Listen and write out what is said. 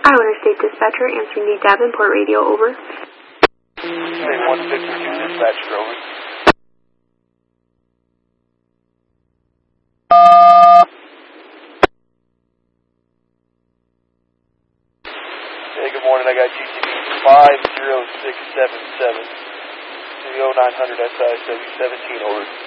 Iowa Interstate Dispatcher answering the Davenport radio, over. State 152 Dispatcher, over. Hey, good morning. I got GTV 50677 to the 0900 SISW 17, over.